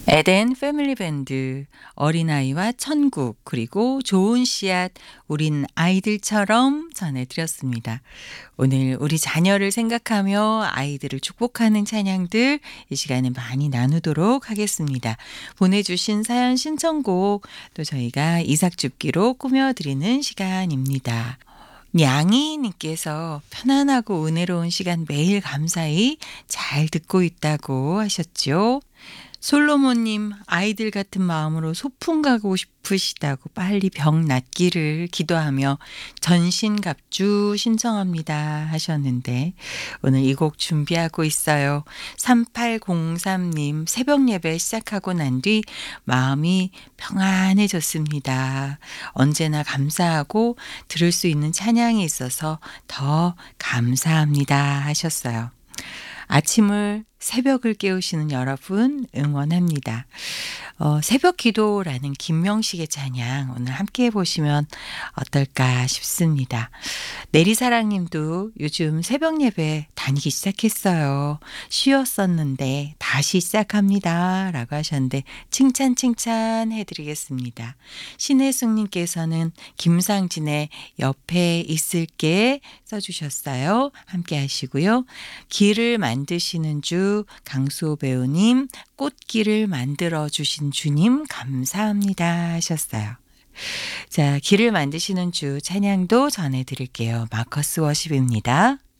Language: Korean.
에덴 패밀리 밴드, 어린아이와 천국, 그리고 좋은 씨앗, 우린 아이들처럼 전해드렸습니다. 오늘 우리 자녀를 생각하며 아이들을 축복하는 찬양들 이 시간에 많이 나누도록 하겠습니다. 보내주신 사연 신청곡 또 저희가 이삭줍기로 꾸며드리는 시간입니다. 냥이님께서 편안하고 은혜로운 시간 매일 감사히 잘 듣고 있다고 하셨죠. 솔로몬님, 아이들 같은 마음으로 소풍 가고 싶으시다고 빨리 병 낫기를 기도하며 전신갑주 신청합니다 하셨는데 오늘 이 곡 준비하고 있어요. 3803님, 새벽 예배 시작하고 난 뒤 마음이 평안해졌습니다. 언제나 감사하고 들을 수 있는 찬양이 있어서 더 감사합니다 하셨어요. 아침을 새벽을 깨우시는 여러분 응원합니다. 새벽 기도라는 김명식의 찬양 오늘 함께 해보시면 어떨까 싶습니다. 내리사랑 님도 요즘 새벽 예배 다니기 시작했어요. 쉬었었는데 다시 시작합니다. 라고 하셨는데 칭찬 해드리겠습니다. 신혜숙 님께서는 김상진의 옆에 있을게 써주셨어요. 함께 하시고요. 길을 만드시는 주 강수호 배우님, 꽃길을 만들어 주신 주님 감사합니다 하셨어요. 자, 길을 만드시는 주 찬양도 전해드릴게요. 마커스 워십입니다.